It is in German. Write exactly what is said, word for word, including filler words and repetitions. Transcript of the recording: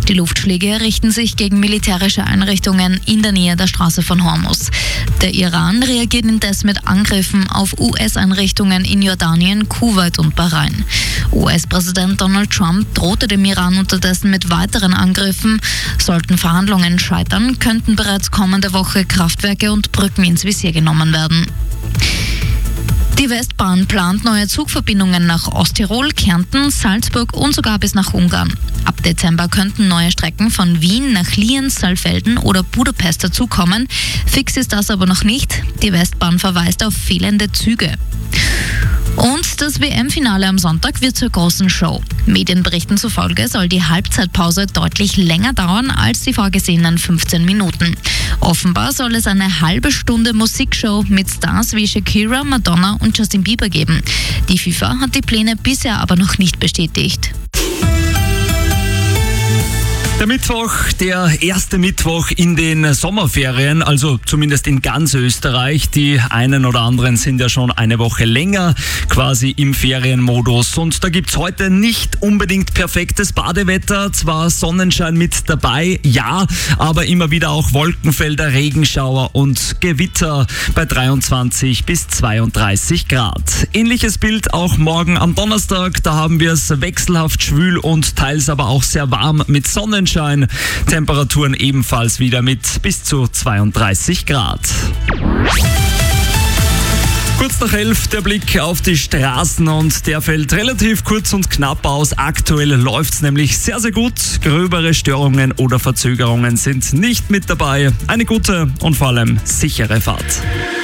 Die Luftschläge richten sich gegen militärische Einrichtungen in der Nähe der Straße von Hormuz. Der Iran reagiert indes mit Angriffen auf U S-Einrichtungen in Jordanien, Kuwait und Bahrain. U S-Präsident Donald Trump drohte dem Iran unterdessen mit weiteren Angriffen. Sollten Verhandlungen scheitern, könnten bereits kommende Woche Kraftwerke und Brücken ins Visier genommen werden. Die Westbahn plant neue Zugverbindungen nach Osttirol, Kärnten, Salzburg und sogar bis nach Ungarn. Ab Dezember könnten neue Strecken von Wien nach Lienz, Saalfelden oder Budapest dazukommen. Fix ist das aber noch nicht. Die Westbahn verweist auf fehlende Züge. Und das W M-Finale am Sonntag wird zur großen Show. Medienberichten zufolge soll die Halbzeitpause deutlich länger dauern als die vorgesehenen fünfzehn Minuten. Offenbar soll es eine halbe Stunde Musikshow mit Stars wie Shakira, Madonna und Justin Bieber geben. Die FIFA hat die Pläne bisher aber noch nicht bestätigt. Der Mittwoch, der erste Mittwoch in den Sommerferien, also zumindest in ganz Österreich. Die einen oder anderen sind ja schon eine Woche länger quasi im Ferienmodus. Und da gibt's heute nicht unbedingt perfektes Badewetter. Zwar Sonnenschein mit dabei, ja, aber immer wieder auch Wolkenfelder, Regenschauer und Gewitter bei dreiundzwanzig bis zweiunddreißig Grad. Ähnliches Bild auch morgen am Donnerstag. Da haben wir es wechselhaft schwül und teils aber auch sehr warm mit Sonnenschein. Temperaturen ebenfalls wieder mit bis zu zweiunddreißig Grad. Kurz nach elf der Blick auf die Straßen und der fällt relativ kurz und knapp aus. Aktuell läuft's nämlich sehr, sehr gut. Gröbere Störungen oder Verzögerungen sind nicht mit dabei. Eine gute und vor allem sichere Fahrt.